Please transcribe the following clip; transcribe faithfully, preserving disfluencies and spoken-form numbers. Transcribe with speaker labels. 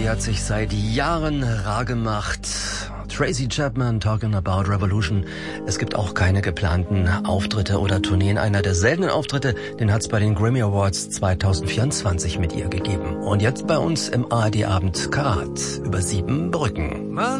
Speaker 1: die hat sich seit Jahren rar gemacht. Tracy Chapman, Talking About Revolution. Es gibt auch keine geplanten Auftritte oder Tourneen. Einer der seltenen Auftritte, den hat es bei den Grammy Awards zwanzig vierundzwanzig mit ihr gegeben. Und jetzt bei uns im A R D-Abend Karat über sieben Brücken.